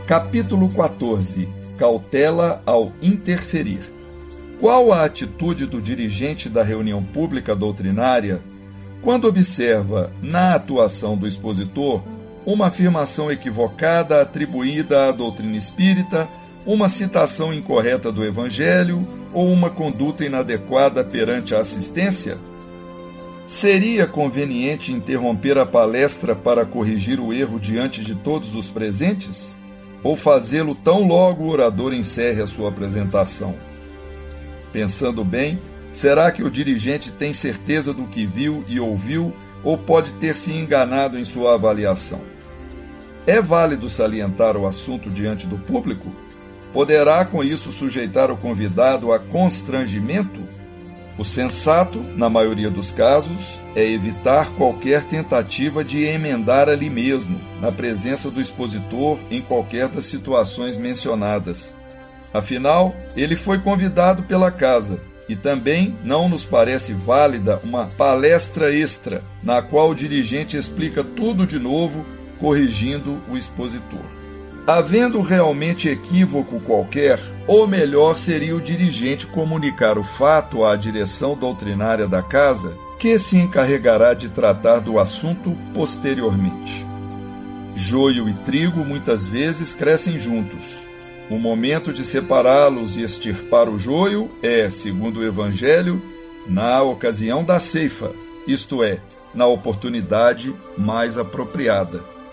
Capítulo 14. Cautela ao interferir. Qual a atitude do dirigente da reunião pública doutrinária quando observa, na atuação do expositor, uma afirmação equivocada atribuída à doutrina espírita, uma citação incorreta do Evangelho ou uma conduta inadequada perante a assistência? Seria conveniente interromper a palestra para corrigir o erro diante de todos os presentes? Ou fazê-lo tão logo o orador encerre a sua apresentação? Pensando bem, será que o dirigente tem certeza do que viu e ouviu ou pode ter se enganado em sua avaliação? É válido salientar o assunto diante do público? Poderá com isso sujeitar o convidado a constrangimento? O sensato, na maioria dos casos, é evitar qualquer tentativa de emendar ali mesmo, na presença do expositor, em qualquer das situações mencionadas. Afinal, ele foi convidado pela casa, e também não nos parece válida uma palestra extra, na qual o dirigente explica tudo de novo, corrigindo o expositor. Havendo realmente equívoco qualquer, o melhor seria o dirigente comunicar o fato à direção doutrinária da casa, que se encarregará de tratar do assunto posteriormente. Joio e trigo muitas vezes crescem juntos. O momento de separá-los e extirpar o joio é, segundo o Evangelho, na ocasião da ceifa, isto é, na oportunidade mais apropriada.